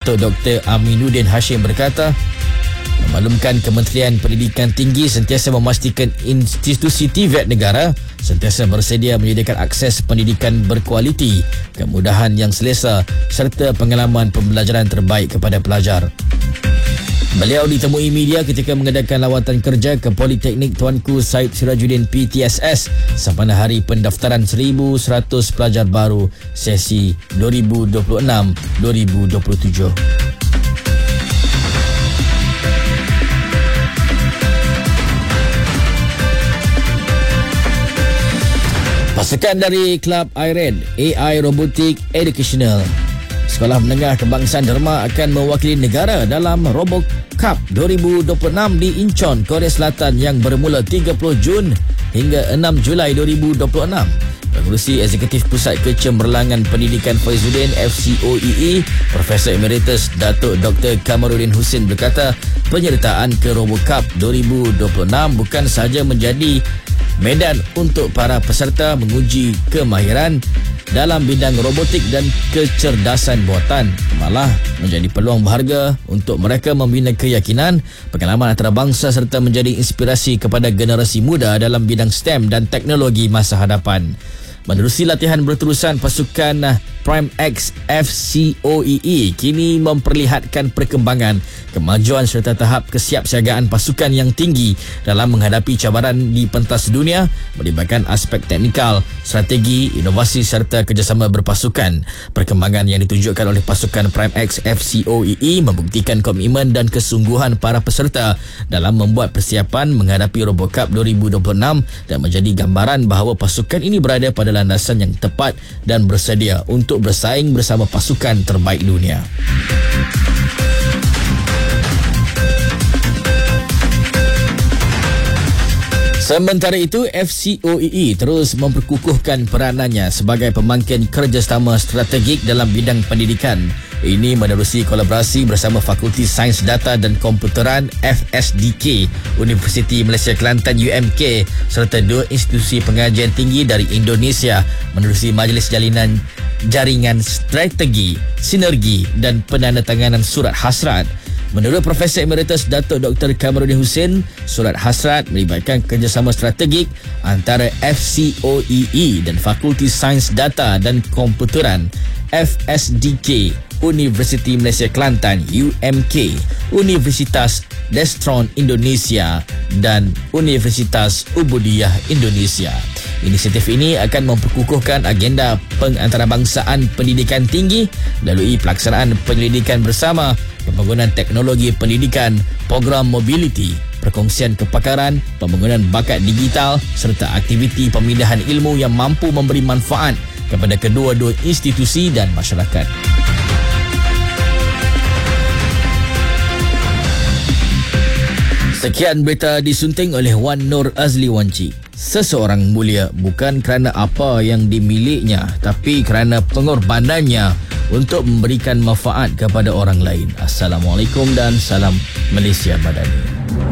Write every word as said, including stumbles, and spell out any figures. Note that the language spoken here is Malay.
Datuk Doktor Aminuddin Hashim berkata, memaklumkan Kementerian Pendidikan Tinggi sentiasa memastikan institusi T V E T negara sentiasa bersedia menyediakan akses pendidikan berkualiti, kemudahan yang selesa serta pengalaman pembelajaran terbaik kepada pelajar. Beliau ditemui media ketika mengadakan lawatan kerja ke Politeknik Tuanku Syed Sirajuddin P T S S sempena hari pendaftaran seribu seratus pelajar baru sesi dua ribu dua puluh enam dua ribu dua puluh tujuh. Pasukan dari Kelab I R E D, A I Robotic Educational Sekolah Menengah Kebangsaan Derma akan mewakili negara dalam Robo Cup dua ribu dua puluh enam di Incheon, Korea Selatan yang bermula tiga puluh Jun hingga enam Julai dua ribu dua puluh enam. Pengerusi Eksekutif Pusat Kecemerlangan Pendidikan Faizuddin F C O E E, Profesor Emeritus Datuk Doktor Kamaruddin Hussein berkata, penyertaan ke Robo Cup dua ribu dua puluh enam bukan sahaja menjadi medan untuk para peserta menguji kemahiran dalam bidang robotik dan kecerdasan buatan, malah menjadi peluang berharga untuk mereka membina keyakinan, pengalaman antarabangsa serta menjadi inspirasi kepada generasi muda dalam bidang STEM dan teknologi masa hadapan. Menerusi latihan berterusan, pasukan Prime X F C O E E kini memperlihatkan perkembangan, kemajuan serta tahap kesiapsiagaan pasukan yang tinggi dalam menghadapi cabaran di pentas dunia melibatkan aspek teknikal, strategi, inovasi serta kerjasama berpasukan. Perkembangan yang ditunjukkan oleh pasukan Prime X F C O E E membuktikan komitmen dan kesungguhan para peserta dalam membuat persiapan menghadapi Robo Cup dua ribu dua puluh enam dan menjadi gambaran bahawa pasukan ini berada pada landasan yang tepat dan bersedia untuk bersaing bersama pasukan terbaik dunia. Sementara itu, F C O E E terus memperkukuhkan peranannya sebagai pemangkin kerjasama strategik dalam bidang pendidikan. Ini menerusi kolaborasi bersama Fakulti Sains Data dan Komputeran F S D K, Universiti Malaysia Kelantan U M K serta dua institusi pengajian tinggi dari Indonesia menerusi Majlis Jalinan Jaringan Strategi, Sinergi dan Penandatanganan Surat Hasrat. Menurut Profesor Emeritus Datuk Doktor Kamaruddin Hussein, surat hasrat melibatkan kerjasama strategik antara F C O E E dan Fakulti Sains Data dan Komputeran F S D K, Universiti Malaysia Kelantan U M K, Universitas Destron Indonesia dan Universitas Ubudiyah Indonesia. Inisiatif ini akan memperkukuhkan agenda pengantarabangsaaan pendidikan tinggi melalui pelaksanaan penyelidikan bersama, pembangunan teknologi pendidikan, program mobility, perkongsian kepakaran, pembangunan bakat digital serta aktiviti pemindahan ilmu yang mampu memberi manfaat kepada kedua-dua institusi dan masyarakat. Sekian berita disunting oleh Wan Nur Azli Wanci. Seseorang mulia bukan kerana apa yang dimiliknya, tapi kerana pengorbanannya untuk memberikan manfaat kepada orang lain. Assalamualaikum dan salam Malaysia Madani.